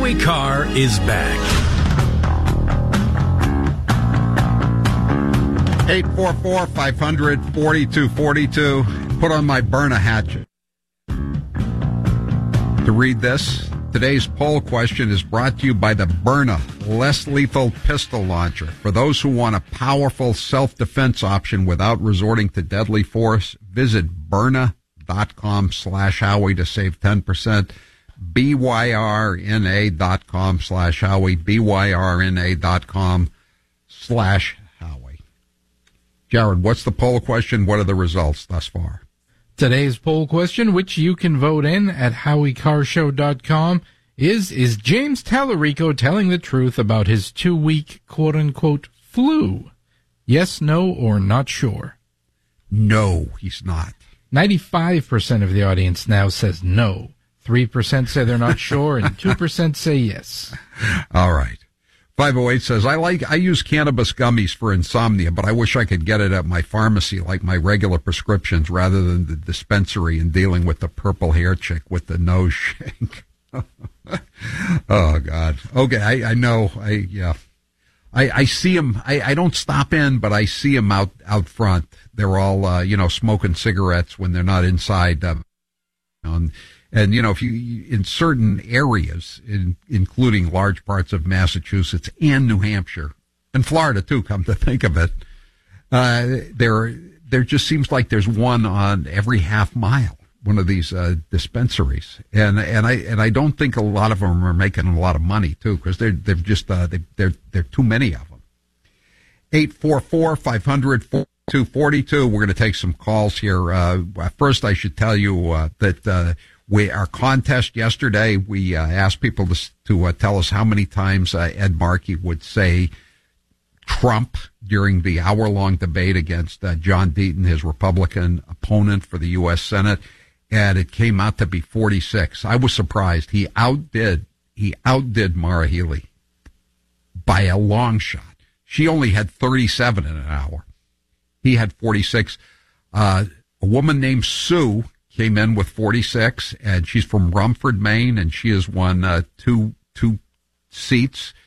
Howie Carr is back. 844-500-4242. Put on my Byrna hatchet. To read this, today's poll question is brought to you by the Byrna less lethal pistol launcher. For those who want a powerful self-defense option without resorting to deadly force, visit Byrna.com/Howie to save 10%. BYRNA.com/Howie. BYRNA.com/Howie. Jared, what's the poll question? What are the results thus far? Today's poll question, which you can vote in at HowieCarrShow.com, is James Tallarico telling the truth about his 2-week quote-unquote flu? Yes, no, or not sure? No, he's not. 95% of the audience now says no. 3% say they're not sure, and 2% say yes. All right. 508 says, I use cannabis gummies for insomnia, but I wish I could get it at my pharmacy like my regular prescriptions rather than the dispensary and dealing with the purple hair chick with the nose shank. Oh, God. Okay, I know. I see them. I don't stop in, but I see them out front. They're all, smoking cigarettes when they're not inside. And, if you, in certain areas, including large parts of Massachusetts and New Hampshire, and Florida too, come to think of it, there just seems like there's one on every half mile, one of these dispensaries. And I don't think a lot of them are making a lot of money too, because they're too many of them. 844-500-4242. We're going to take some calls here. First, I should tell you that our contest yesterday, we asked people to tell us how many times Ed Markey would say Trump during the hour-long debate against John Deaton, his Republican opponent for the U.S. Senate, and it came out to be 46. I was surprised. He outdid Maura Healey by a long shot. She only had 37 in an hour. He had 46. A woman named Sue came in with 46, and she's from Rumford, Maine, and she has won two seats.